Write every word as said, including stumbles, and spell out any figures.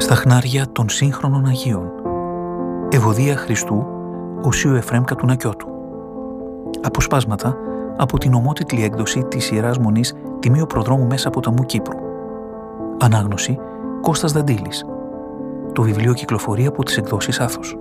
Στα χνάρια των σύγχρονων Αγίων. Ευωδία Χριστού Οσίου Εφραίμ Κατουνακιώτου. Αποσπάσματα από την ομότιτλη έκδοση της Ιεράς Μονής Τιμίου Προδρόμου Μέσα Ποταμού Κύπρου. Ανάγνωση Κώστας Δαντήλης. Το βιβλίο κυκλοφορεί από τις εκδόσεις Άθος.